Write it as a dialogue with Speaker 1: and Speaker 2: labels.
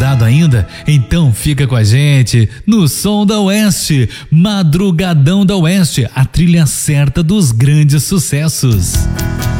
Speaker 1: acordado ainda? Então fica com a gente no Som da Oeste, Madrugadão da Oeste, a trilha certa dos grandes sucessos.